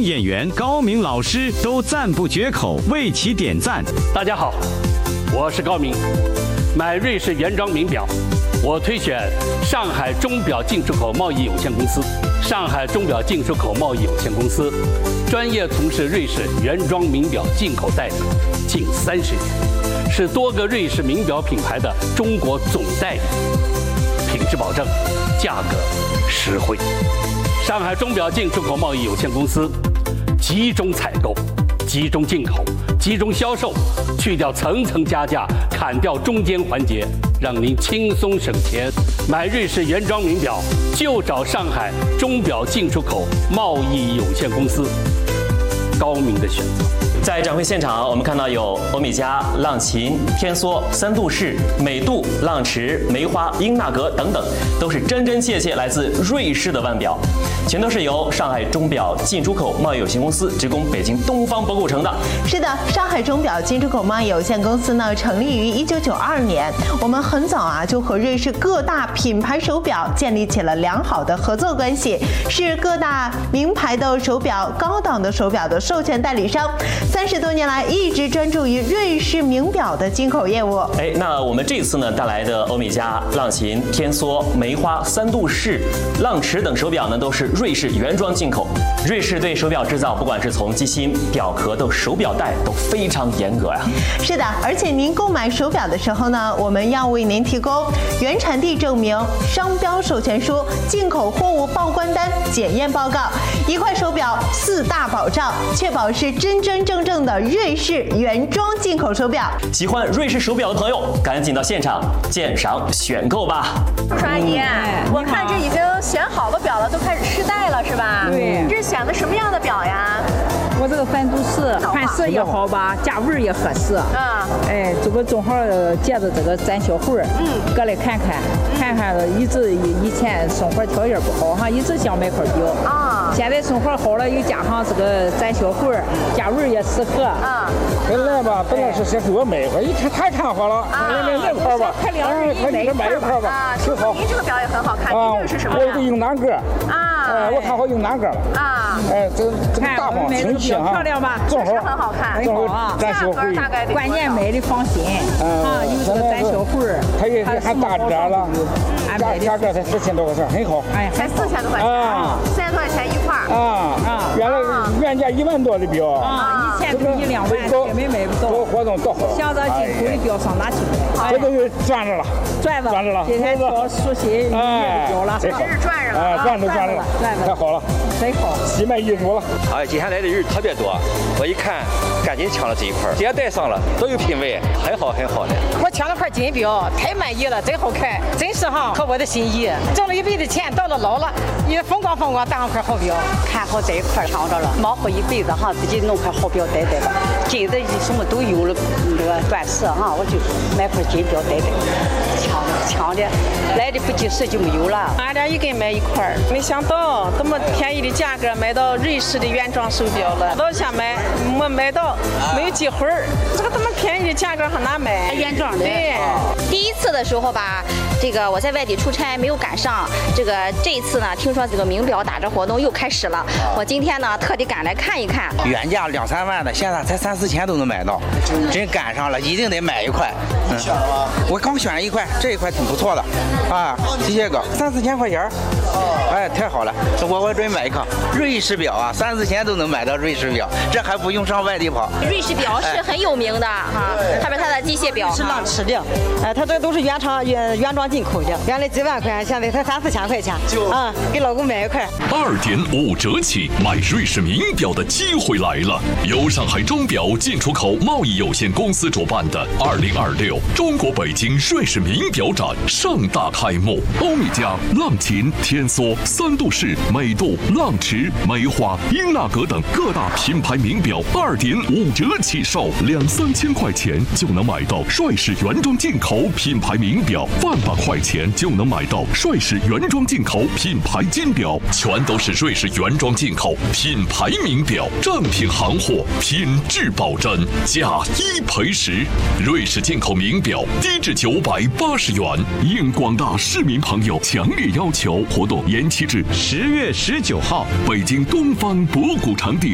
演员高明老师都赞不绝口，为其点赞。 大家好，我是高明。买瑞士原装名表，我推选上海钟表进出口贸易有限公司。上海钟表进出口贸易有限公司专业从事瑞士原装名表进口代理近30年，是多个瑞士名表品牌的中国总代理，品质保证，价格实惠。上海钟表进出口贸易有限公司集中采购、集中进口、集中销售，去掉层层加价，砍掉中间环节，让您轻松省钱。买瑞士原装名表就找上海钟表进出口贸易有限公司，高明的选择。 在展会现场，我们看到有欧米茄、浪琴、天梭、三度式、美度、浪驰、梅花、英纳格等等，都是真真切切来自瑞士的腕表，全都是由上海钟表进出口贸易有限公司直供北京东方博古城的。 是的，上海钟表进出口贸易有限公司呢，成立于1992年。我们很早就和瑞士各大品牌手表建立起了良好的合作关系，是各大名牌的手表、高档的手表的授权代理商。30多年来一直专注于瑞士名表的进口业务。 那我们这次呢带来的欧米茄、浪琴、天梭、梅花、三度式、浪驰等手表呢，都是瑞士原装进口。瑞士对手表制造，不管是从机芯、表壳到手表带，都非常严格呀。 是的，而且您购买手表的时候呢，我们要为您提供原产地证明、商标授权书、进口货物报关单、检验报告，一块手表4大保障，确保是真真正正的瑞士原装进口手表。 喜欢瑞士手表的朋友，赶紧到现场鉴赏选购吧。 叔叔阿姨，我看这已经选好的表了，都开始试戴了，是吧？ 对。 这是选的什么样的表呀？ 我这个三度式，款式也好吧，价位也合适。这个正好借着这个展销会，过来看看，以前生活条件不好哈，一直想买块表啊。现在生活好了，又加上这个展销会，价位也适合啊。 本来吧，本来是想给我买一块，一看太看好了，买那块吧，快买一块吧，挺好。 您这个表也很好看，您这个是什么呀？ 我有个英南格啊，我看好英南格了啊。这个大方挺气啊， 漂亮吧？ 确实很好看， 正好展销会， 关键买的放心啊，有这个展销会， 它也还打折了，价格才4000多块钱，很好。 才4000多块钱啊，4000多块钱一块啊。原价1万多的表啊，1000多1-2万，根本买不到。 活动多好， 想着进口的表上哪去买？ 这都是赚着了。 今天挑熟悉表了， 真是赚着了， 赚着了，太好了， 真好， 喜卖一族了。 今天来的人特别多，我一看赶紧抢了这一块，也戴上了，都有品位，很好的。 我抢了块金表，太满意了，真好看，真是合我的心意。挣了一辈子钱，到了老了也风光当上块好表。 看好这一块抢着了，忙活一辈子自己弄块好表戴吧。金子什么都有了，那个钻石我就买块金表戴。抢的，来的不及时就没有了。 2.1根买一块，没想到这么便宜的价格买到瑞士的原装手表了。老想买，没买到，没有机会。这个这么便宜的价格很难买。 原装的。 对。 第一次的时候吧，这个我在外地出差没有赶上。这一次呢，听说这个名表打折活动又开始了，我今天呢特地赶来看一看。 原价2-3万的，现在才3-4千都能买到，真赶上了，一定得买一块。选了吗？我刚选了一块，这一块挺不错的啊，谢谢哥，3-4千块钱。太好了，我准买一个瑞士表啊，3-4千都能买到瑞士表，这还不用上外地跑。 瑞士表是很有名的特别它的机械表是浪驰的，它这都是原装进口的，原来几万块，现在才3-4千块钱给老公买一块。 2.5折起买瑞士名表的机会来了！由上海钟表进出口贸易有限公司主办的2026中国北京瑞士名表展盛大开幕，欧米茄、浪琴、天梭、三度式、美度、浪驰、梅花、英纳格等各大品牌名表2.5折起售，2-3千块钱就能买到瑞士原装进口品牌名表，1万块钱就能买到瑞士原装进口品牌金表，全都是瑞士原装进口品牌名表，正品行货，品质保真，价1赔10。瑞士进口名表低至980元，应广大市民朋友强烈要求，活动延期至 10月19号， 北京东方博古城地